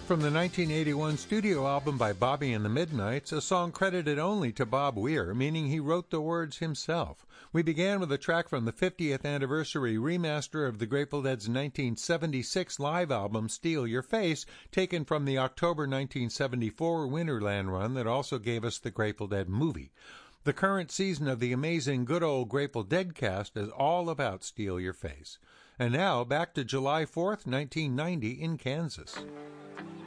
From the 1981 studio album by Bobby and the Midnights, a song credited only to Bob Weir, meaning he wrote the words himself. We began with a track from the 50th anniversary remaster of the Grateful Dead's 1976 live album Steal Your Face, taken from the October 1974 Winterland run that also gave us the Grateful Dead movie. The current season of the amazing Good Old Grateful Dead cast is all about Steal Your Face. And now, back to July 4th, 1990 in Kansas.